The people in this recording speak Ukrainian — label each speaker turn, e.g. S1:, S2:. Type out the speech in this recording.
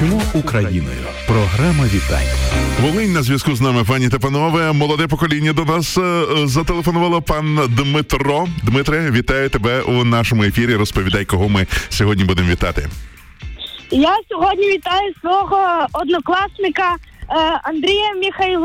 S1: Звучимо Україною. Програма вітань.
S2: Волинь на зв'язку з нами, пані та панове. Молоде покоління до нас зателефонувало пан Дмитро. Дмитре, вітаю тебе у нашому ефірі. Розповідай, кого ми сьогодні будемо вітати.
S3: Я сьогодні вітаю свого однокласника Андрія Михайловича.